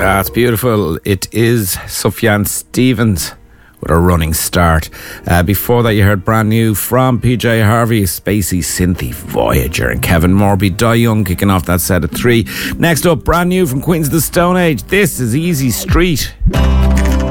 It's beautiful. It is Sufjan Stevens with a running start. Before that, you heard brand new from PJ Harvey, Spacey Synthy Voyager, and Kevin Morby, Die Young kicking off that set of 3. Next up, brand new from Queens of the Stone Age. This is Easy Street.